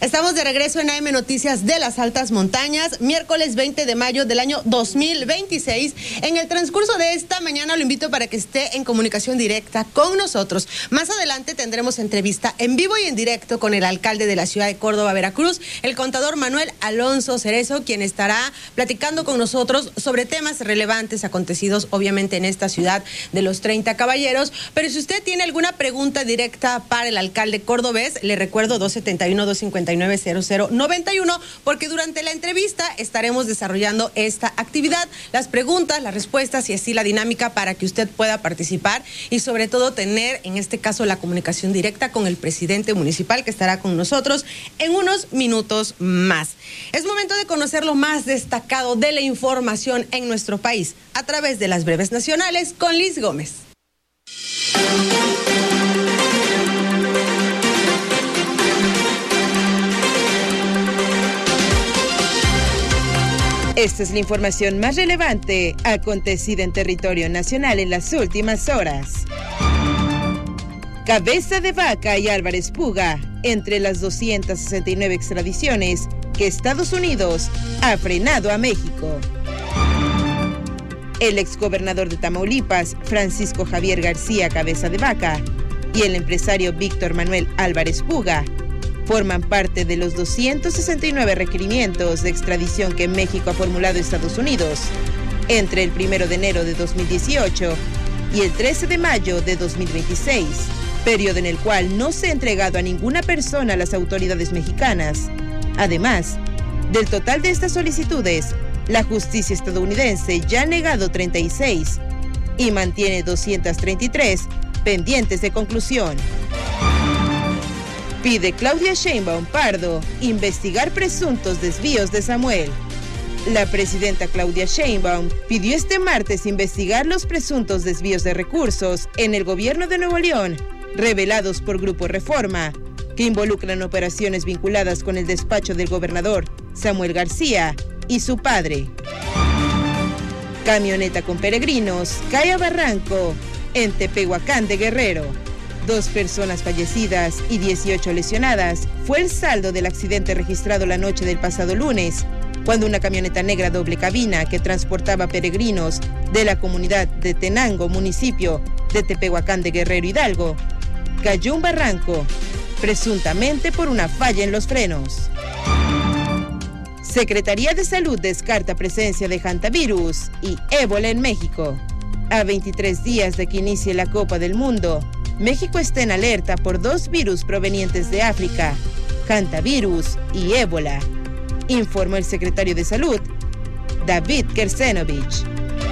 Estamos de regreso en AM Noticias de las Altas Montañas, miércoles 20 de mayo del año 2026. En el transcurso de esta mañana lo invito para que esté en comunicación directa con nosotros. Más adelante tendremos entrevista en vivo y en directo con el alcalde de la ciudad de Córdoba, Veracruz, el contador Manuel Alonso Cerezo, quien estará platicando con nosotros sobre temas relevantes acontecidos obviamente en esta ciudad de los 30 caballeros. Pero si usted tiene alguna pregunta directa para el alcalde cordobés, le recuerdo 271-259-0091, porque durante la entrevista estaremos desarrollando esta actividad, las preguntas, las respuestas y así la dinámica para que usted pueda participar y sobre todo tener, en este caso, la comunicación directa con el presidente municipal que estará con nosotros en unos minutos más. Es momento de conocer lo más destacado de la información en nuestro país a través de las breves nacionales con Liz Gómez. Esta es la información más relevante acontecida en territorio nacional en las últimas horas. Cabeza de Vaca y Álvarez Puga, entre las 269 extradiciones que Estados Unidos ha frenado a México. El exgobernador de Tamaulipas, Francisco Javier García Cabeza de Vaca, y el empresario Víctor Manuel Álvarez Puga forman parte de los 269 requerimientos de extradición que México ha formulado a Estados Unidos entre el 1 de enero de 2018 y el 13 de mayo de 2026, periodo en el cual no se ha entregado a ninguna persona a las autoridades mexicanas. Además, del total de estas solicitudes, la justicia estadounidense ya ha negado 36 y mantiene 233 pendientes de conclusión. Pide Claudia Sheinbaum Pardo investigar presuntos desvíos de Samuel. La presidenta Claudia Sheinbaum pidió este martes investigar los presuntos desvíos de recursos en el gobierno de Nuevo León, revelados por Grupo Reforma, que involucran operaciones vinculadas con el despacho del gobernador Samuel García y su padre. Camioneta con peregrinos cae a barranco en Tepehuacán de Guerrero. 2 personas fallecidas y 18 lesionadas fue el saldo del accidente registrado la noche del pasado lunes, cuando una camioneta negra doble cabina que transportaba peregrinos de la comunidad de Tenango, municipio de Tepehuacán de Guerrero, Hidalgo, cayó un barranco, presuntamente por una falla en los frenos. Secretaría de Salud descarta presencia de hantavirus y ébola en México. A 23 días de que inicie la Copa del Mundo, México está en alerta por 2 virus provenientes de África, hantavirus y ébola, informó el secretario de Salud, David Kersenovich.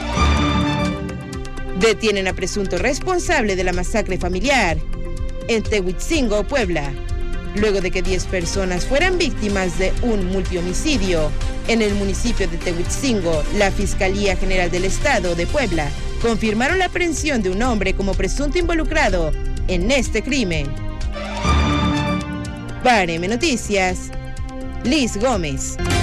Detienen a presunto responsable de la masacre familiar en Tehuitzingo, Puebla, luego de que 10 personas fueran víctimas de un multihomicidio en el municipio de Tehuitzingo. La Fiscalía General del Estado de Puebla confirmaron la aprehensión de un hombre como presunto involucrado en este crimen. Para AM Noticias, Liz Gómez.